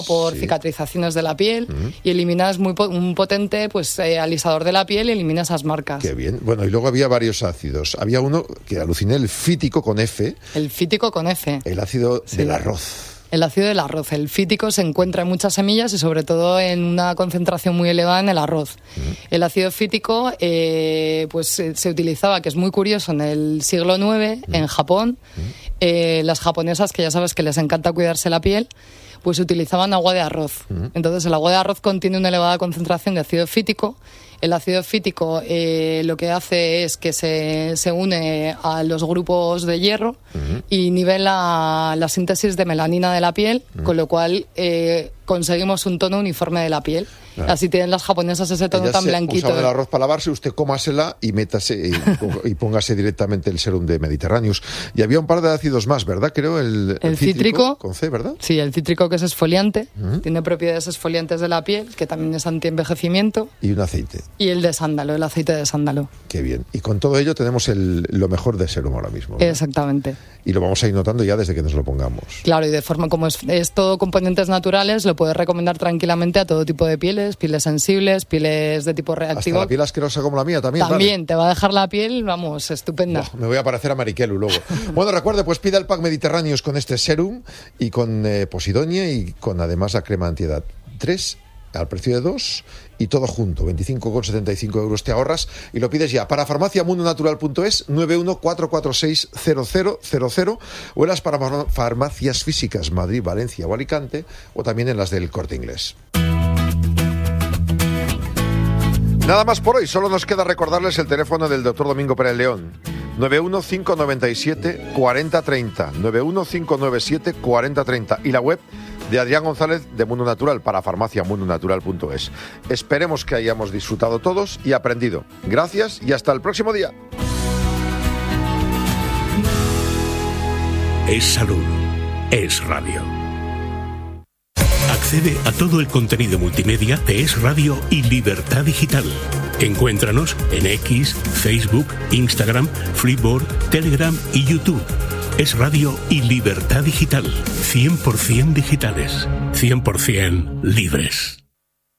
por cicatrizaciones de la piel y eliminas un potente alisador de la piel y elimina esas marcas. Qué bien. Bueno, y luego había varios ácidos. Había uno que aluciné, el fítico con F. El fítico con F. El ácido del arroz. El ácido del arroz. El fítico se encuentra en muchas semillas y sobre todo en una concentración muy elevada en el arroz. El ácido fítico se utilizaba, que es muy curioso, en el siglo IX en Japón. Las japonesas, que ya sabes que les encanta cuidarse la piel, pues utilizaban agua de arroz. Entonces el agua de arroz contiene una elevada concentración de ácido fítico. El ácido fítico lo que hace es que se une a los grupos de hierro y nivela la síntesis de melanina de la piel, con lo cual conseguimos un tono uniforme de la piel. Claro. Así tienen las japonesas ese tono tan blanquito. Usaba el arroz para lavarse, usted cómasela y métase y póngase directamente el serum de Mediterráneos. Y había un par de ácidos más, ¿verdad? Creo el cítrico con C, ¿verdad? Sí, el cítrico, que es exfoliante, tiene propiedades exfoliantes de la piel, que también es antienvejecimiento. Y un aceite. Y el de sándalo, el aceite de sándalo. Qué bien. Y con todo ello tenemos lo mejor de serum ahora mismo, ¿verdad? Exactamente. Y lo vamos a ir notando ya desde que nos lo pongamos. Claro, y de forma como es todo componentes naturales, lo puedes recomendar tranquilamente a todo tipo de pieles sensibles, pieles de tipo reactivo. Hasta la piel asquerosa como la mía también. También, te va a dejar la piel, vamos, estupenda. Me voy a parecer a Mariquelu luego. Bueno, recuerde, pues pida el pack Mediterráneos con este serum y con Posidonia y con además la crema antiedad. 3 al precio de 2 y todo junto, 25,75 euros te ahorras y lo pides ya para farmaciamundonatural.es 914460000 o en las farmacias físicas Madrid, Valencia o Alicante o también en las del Corte Inglés. Nada más por hoy, solo nos queda recordarles el teléfono del doctor Domingo Pérez León, 915974030, 915974030 y la web de Adrián González de Mundo Natural para farmaciamundonatural.es. Esperemos que hayamos disfrutado todos y aprendido. Gracias y hasta el próximo día. Es salud, es radio. Accede a todo el contenido multimedia de Es Radio y Libertad Digital. Encuéntranos en X, Facebook, Instagram, Flipboard, Telegram y YouTube. Es Radio y Libertad Digital. 100% digitales. 100% libres.